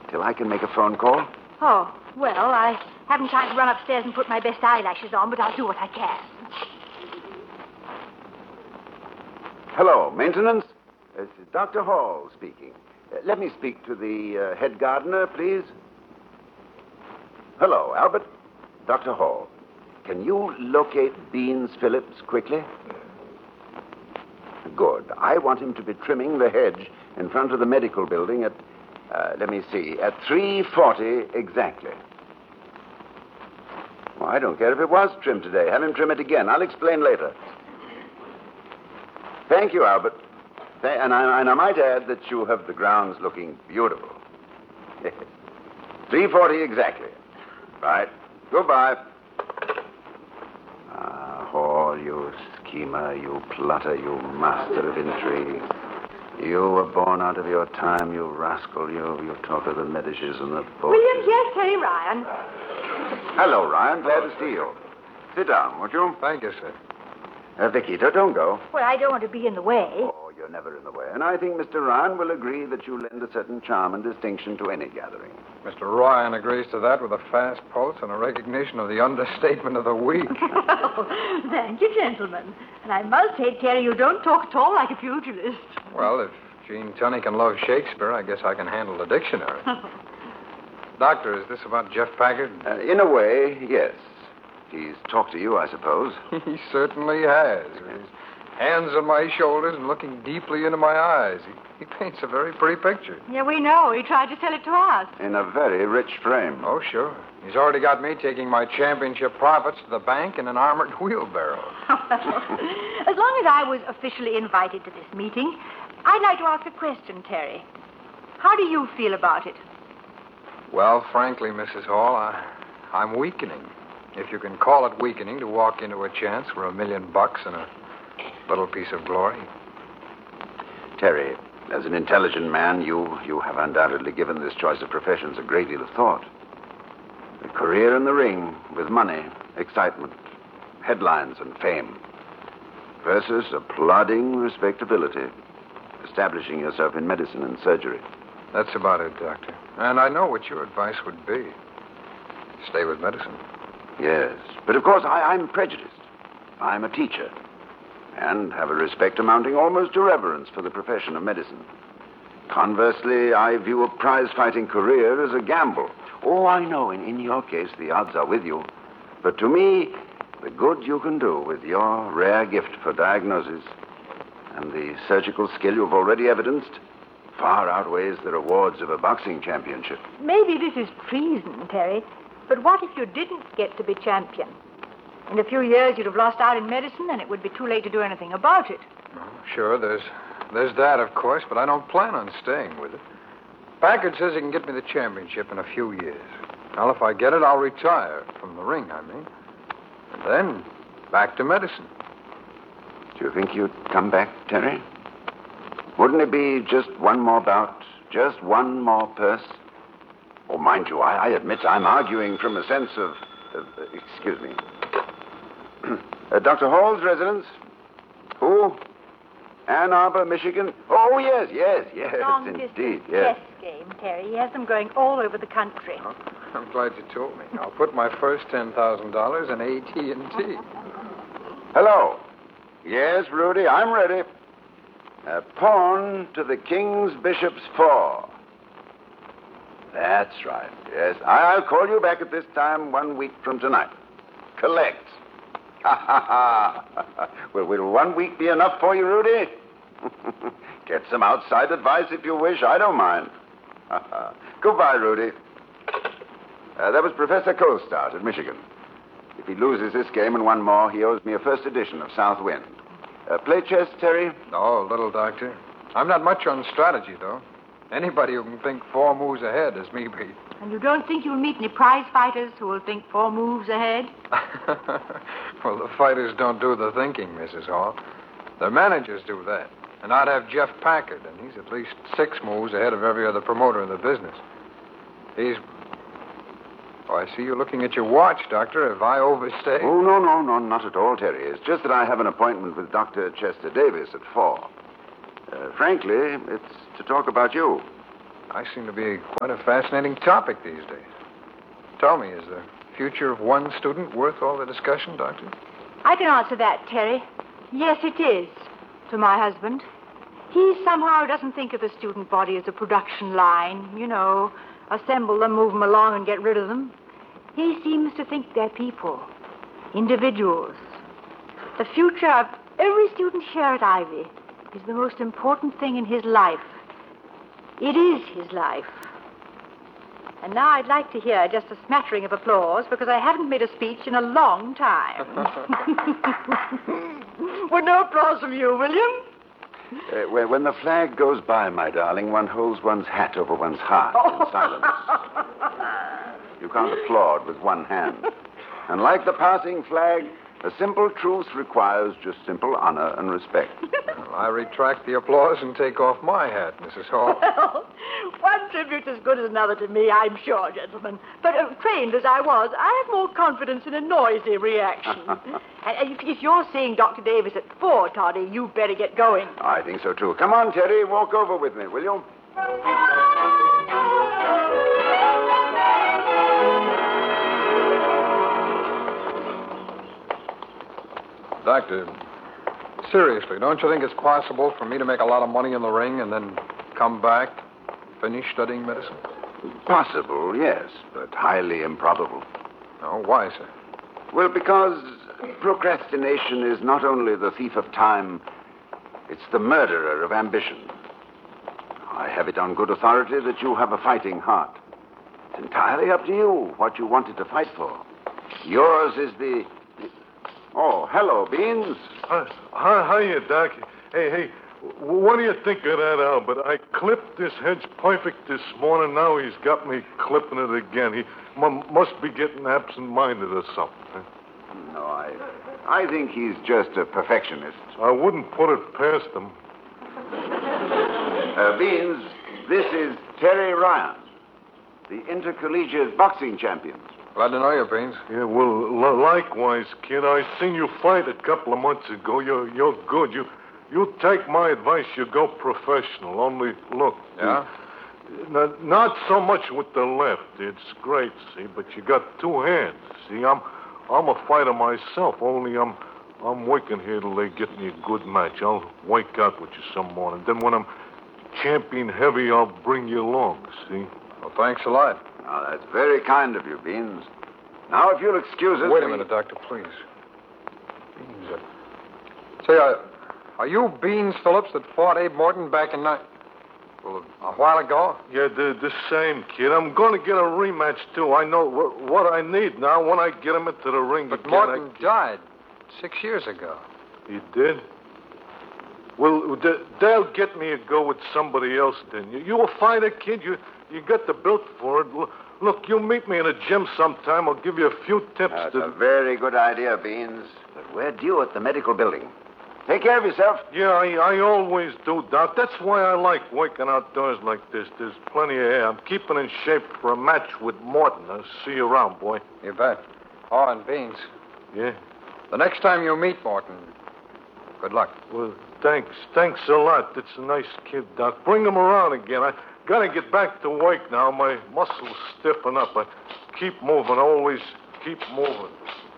till I can make a phone call? Oh, well, I haven't time to run upstairs and put my best eyelashes on, but I'll do what I can. Hello, maintenance. This is Dr. Hall speaking. Let me speak to the head gardener, please. Hello, Albert. Dr. Hall. Can you locate Beans Phillips quickly? Good. I want him to be trimming the hedge in front of the medical building at, at 3:40 exactly. Well, I don't care if it was trimmed today. Have him trim it again. I'll explain later. Thank you, Albert. And I might add that you have the grounds looking beautiful. 3:40 exactly. Right. Goodbye. Hall, you schemer, you plotter, you master of intrigue. You were born out of your time, you rascal. You talk of the Medicis and the Pope. William, yes, Terry Ryan. Hello, Ryan. Glad to see you. Sit down, won't you? Thank you, sir. Vicky, don't go. Well, I don't want to be in the way. Oh, you're never in the way. And I think Mr. Ryan will agree that you lend a certain charm and distinction to any gathering. Mr. Ryan agrees to that with a fast pulse and a recognition of the understatement of the week. Oh, thank you, gentlemen. And I must say, Terry, you don't talk at all like a pugilist. Well, if Gene Tunney can love Shakespeare, I guess I can handle the dictionary. Doctor, is this about Jeff Packard? In a way, yes. He's talked to you, I suppose. He certainly has. His hands on my shoulders and looking deeply into my eyes. He paints a very pretty picture. Yeah, we know. He tried to sell it to us. In a very rich frame. Oh, sure. He's already got me taking my championship profits to the bank in an armored wheelbarrow. As long as I was officially invited to this meeting, I'd like to ask a question, Terry. How do you feel about it? Well, frankly, Mrs. Hall, I'm weakening. If you can call it weakening to walk into a chance for $1 million and a little piece of glory. Terry, as an intelligent man, you have undoubtedly given this choice of professions a great deal of thought. A career in the ring with money, excitement, headlines, and fame versus a plodding respectability, establishing yourself in medicine and surgery. That's about it, Doctor. And I know what your advice would be. Stay with medicine. Yes, but of course I'm prejudiced. I'm a teacher and have a respect amounting almost to reverence for the profession of medicine. Conversely, I view a prize-fighting career as a gamble. Oh, I know, in your case, the odds are with you. But to me, the good you can do with your rare gift for diagnosis and the surgical skill you've already evidenced far outweighs the rewards of a boxing championship. Maybe this is treason, Terry. But what if you didn't get to be champion? In a few years, you'd have lost out in medicine, and it would be too late to do anything about it. Oh, sure, there's that, of course, but I don't plan on staying with it. Packard says he can get me the championship in a few years. Well, if I get it, I'll retire from the ring, I mean. And then, back to medicine. Do you think you'd come back, Terry? Wouldn't it be just one more bout? Just one more purse? Oh, mind you, I admit I'm arguing from a sense of excuse me. Dr. Hall's residence? Who? Ann Arbor, Michigan? Oh, yes, indeed, yes. Chess game, Terry. He has them going all over the country. Oh, I'm glad you told me. I'll put my first $10,000 in AT&T. Hello. Yes, Rudy, I'm ready. Pawn to the King's Bishop's 4. That's right, yes. I'll call you back at this time 1 week from tonight. Collect. Ha, ha, ha. Well, will 1 week be enough for you, Rudy? Get some outside advice if you wish. I don't mind. Goodbye, Rudy. That was Professor Colstart at Michigan. If he loses this game and one more, he owes me a first edition of South Wind. Play chess, Terry? No, little, Doctor. I'm not much on strategy, though. Anybody who can think 4 moves ahead is me beat. And you don't think you'll meet any prize fighters who will think 4 moves ahead? Well, the fighters don't do the thinking, Mrs. Hall. Their managers do that. And I'd have Jeff Packard, and he's at least 6 moves ahead of every other promoter in the business. Oh, I see you looking at your watch, Doctor. Have I overstayed? Oh, no, not at all, Terry. It's just that I have an appointment with Dr. Chester Davis at 4. Frankly, it's to talk about you. I seem to be quite a fascinating topic these days. Tell me, is the future of one student worth all the discussion, Doctor? I can answer that, Terry. Yes, it is, to my husband. He somehow doesn't think of the student body as a production line, assemble them, move them along, and get rid of them. He seems to think they're people, individuals. The future of every student here at Ivy is the most important thing in his life. It is his life. And now I'd like to hear just a smattering of applause because I haven't made a speech in a long time. Well, no applause from you, William? When the flag goes by, my darling, one holds one's hat over one's heart in silence. You can't applaud with one hand. And like the passing flag, a simple truth requires just simple honor and respect. Well, I retract the applause and take off my hat, Mrs. Hall. Well, one tribute's as good as another to me, I'm sure, gentlemen. But trained as I was, I have more confidence in a noisy reaction. And if you're seeing Dr. Davis at 4, Toddy, you better get going. I think so, too. Come on, Terry, walk over with me, will you? Doctor, seriously, don't you think it's possible for me to make a lot of money in the ring and then come back, finish studying medicine? Possible, yes, but highly improbable. Oh, why, sir? Well, because procrastination is not only the thief of time, it's the murderer of ambition. I have it on good authority that you have a fighting heart. It's entirely up to you what you wanted to fight for. Yours is the... Oh, hello, Beans. Hiya, Doc. Hey, what do you think of that, Albert? I clipped this hedge perfect this morning. Now he's got me clipping it again. He must be getting absent-minded or something. No, I think he's just a perfectionist. I wouldn't put it past him. Beans, this is Terry Ryan, the intercollegiate boxing champion. Glad to know you, Beans. Yeah, well, likewise, kid. I seen you fight a couple of months ago. You're good. You take my advice. You go professional. Only look. Yeah? Not so much with the left. It's great, see, but you got two hands. See, I'm a fighter myself. Only I'm working here till they get me a good match. I'll wake out with you some morning. Then when I'm champion heavy, I'll bring you along. See? Well, thanks a lot. Oh, that's very kind of you, Beans. Now, if you'll excuse us... Wait a minute, Doctor, please. Beans, say, are you Beans Phillips that fought Abe Morton back in a while ago? Yeah, the same, kid. I'm going to get a rematch, too. I know what I need now when I get him into the ring. But again, Morton died 6 years ago. He did? Well, they'll get me a go with somebody else, then. You a fighter, kid? You got the built for it. Look, you meet me in a gym sometime. I'll give you a few tips. That's a very good idea, Beans. But we're due at the medical building. Take care of yourself. Yeah, I always do, Doc. That's why I like working outdoors like this. There's plenty of air. I'm keeping in shape for a match with Morton. I'll see you around, boy. You bet. Oh, and Beans, Yeah? the next time you meet Morton, good luck. Well, thanks. Thanks a lot. That's a nice kid, Doc. Bring him around again. I got to get back to work now. My muscles stiffen up. I keep moving. Always keep moving.